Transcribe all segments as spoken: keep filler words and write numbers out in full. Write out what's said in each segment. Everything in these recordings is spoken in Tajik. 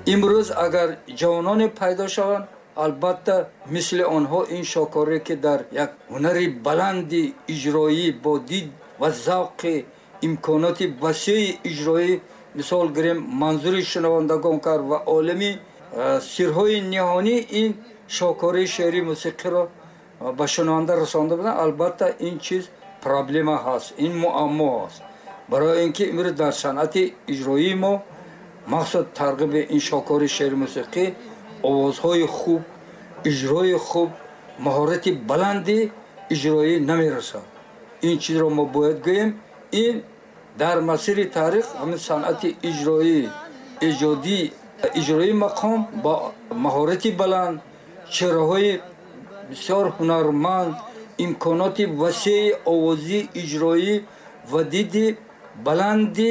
имрӯз агар ҷавононе пайдо шаванд, албатта мисли онҳо ин шокоре ки дар як ҳунари баланди иҷроӣ бо дид ва завқи имконоти васеи иҷроӣ мисол гирем манзури шунавандагон кард ва олами сирҳои ниҳонӣ ин шокораи шеъри мусиқиро ба шунаванда расонда буданд. Албатта ин чиз проблема ҳаст, ин муаммо ҳаст. барои ин ки имрӯз дар санъати иҷроии мо мақсад тарғиби ин шокори шеъри мусиқӣ овозҳои хуб, иҷрои хуб, маҳорати баланди иҷроӣ намерасад. ин чизро мо бояд гӯем, ин дар масири таърих ҳамин санъати иҷроӣ эҷодӣ иҷрои мақом ба маҳорати баланд, чеҳраҳои бисёр ҳунарманд, имконоти васеи овозӣ иҷроӣ ва диди баланди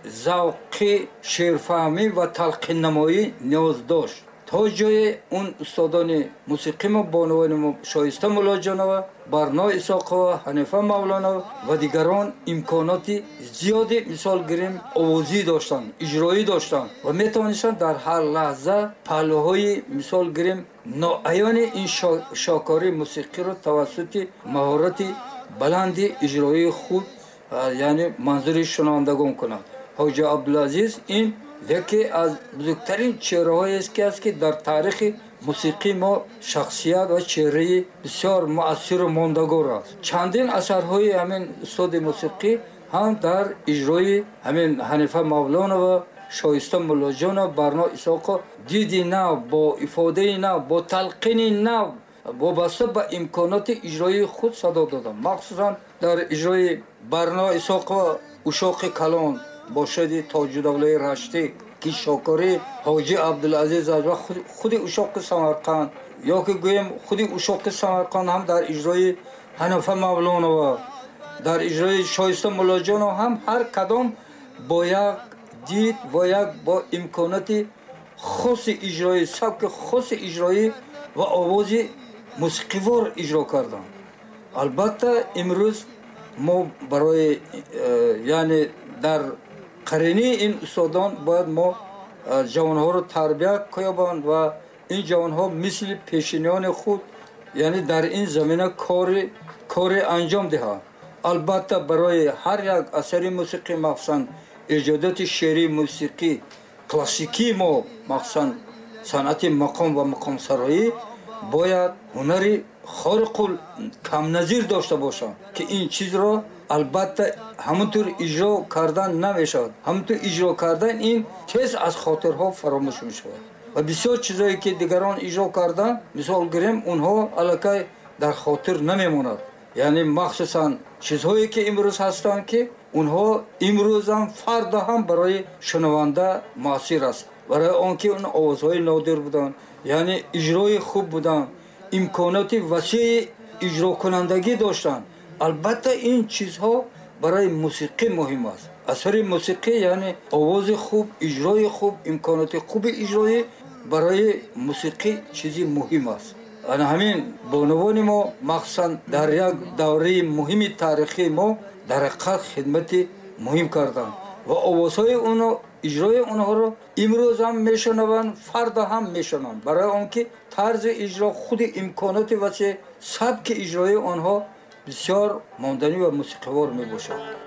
завқи шеърфаҳмӣ ва талқиннамоӣ ниёз дошт. то ҷое он устодони мусиқӣ мо бонувони мо Шоиста Муллоҷонова, Барно Исоқова, Ҳанифа Мавлонова ва дигарон имконоти зиёде мисол гирем овозӣ доштанд, иҷроӣ доштанд ва метавонистанд дар ҳар лаҳза паҳлӯҳои мисол гирем ноаёни ин шокори мусиқиро тавассути маҳорати баланди иҷроии худ яъне манзури шунавандагон кунад. ҳоҷи Абдулазиз ин яке аз бузургтарин чеҳраҳоест ки аст ки дар таърихи мусиқии мо шахсият ва чеҳраи бисёр муассиру мондагор аст. чандин асарҳои ҳамин устоди мусиқӣ ҳам дар иҷрои ҳамин Ҳанифа Мавлонова, Шоиста Муллоҷонова, Барно Исоқо диди нав, бо ифодаи нав, бо талқини нав вобаста ба имконоти иҷроии худ садо доданд. махсусан дар иҷрои Барно Исоқова ушоқи калон бошади Тоҷудавлаи Раштӣ ки шокори ҳоҷи Абдулазиз аст ва худи ушоқи Самарқанд ё ки гӯем худи ушоқи Самарқанд ҳам дар иҷрои Ҳанифа Мавлонова, дар иҷрои Шоиста Муллоҷонова ҳам ҳар кадом бо як дид ва як бо имконоти хоси иҷроӣ, сабки хоси иҷроӣ ва овози мусиқивор иҷро карданд. албатта имрӯз мо барои яъне дар қаринии ин устодон бояд мо ҷавонҳоро тарбия кӯёбанд ва ин ҷавонҳо мисли пешиниёни худ яъне дар ин замина кори коре анҷом диҳанд. албатта барои ҳар як асари мусиқӣ махсусан эҷодати шеърии мусиқӣ классикии мо махсусан санъати мақом ва мақомсароӣ бояд ҳунари хориқул камназир дошта бошанд ки ин чизро албатта ҳамонтур иҷро кардан намешавад. ҳамонтур иҷро кардан ин тез аз хотирҳо фаромӯш мешавад ва бисёр чизое ки дигарон иҷро кардан мисол гирем онҳо аллакай дар хотир намемонад. яъне махсусан чизҳое ки имрӯз ҳастанд ки онҳо имрӯзам фарда ҳам барои шунаванда муассир аст, барои он ки он овозҳои нодир буданд, яъне иҷрои хуб буданд, имконоти васеи иҷрокунандагӣ доштанд. албатта ин чизҳо барои мусиқӣ муҳим аст. асари мусиқӣ яъне овози хуб, иҷрои хуб, имконоти хуби иҷроӣ барои мусиқӣ чизи муҳим аст. ана ҳамин бонувони мо махсусан дар як давраи муҳими таърихии мо дар ҳақиқат хидмати муҳим карданд ва овозҳои онҳо иҷрои онҳоро имрӯз ҳам мешунаванд, фарда ҳам мешунаванд, барои он ки тарзи иҷро худи имконоти васеъ, сабки иҷрои онҳо бисёр монданӣ ва мусиқивор мебошад.